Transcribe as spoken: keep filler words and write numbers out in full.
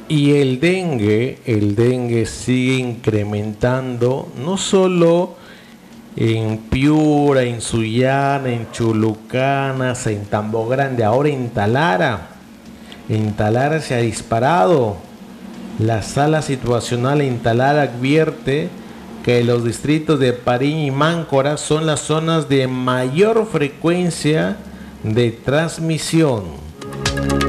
Y el dengue, el dengue sigue incrementando, no solo en Piura, en Sullana, en Chulucanas, en Tambo Grande, ahora en Talara. En Talara se ha disparado. La sala situacional en Talara advierte que los distritos de Pariña y Máncora son las zonas de mayor frecuencia de transmisión.